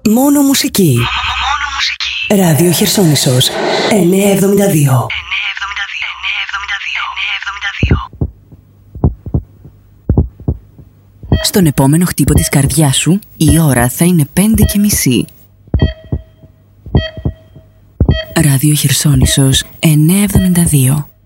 Μόνο μουσική. Ράδιο Χερσόνησος 972. Στον επόμενο χτύπο της καρδιάς σου η ώρα θα είναι 5:30. Ράδιο Χερσόνησος 972.